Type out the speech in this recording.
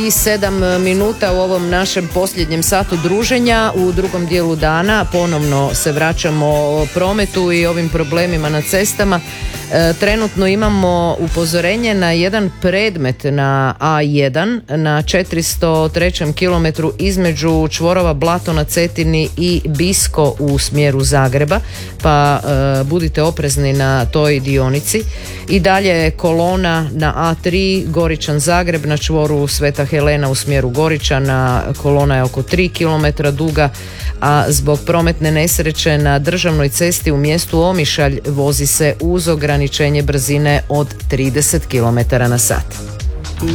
7 minuta u ovom našem posljednjem satu druženja. U drugom dijelu dana ponovno se vraćamo prometu i ovim problemima na cestama. Trenutno imamo upozorenje na jedan predmet na A1 na 403. kilometru između čvorova Blato na Cetini i Bisko u smjeru Zagreba, pa budite oprezni na toj dionici. I dalje kolona na A3 Goričan Zagreb na čvoru Sveta Helena u smjeru Goričana, kolona je oko 3 km duga, a zbog prometne nesreće na državnoj cesti u mjestu Omišalj vozi se uz ograničenje brzine od 30 km na sat.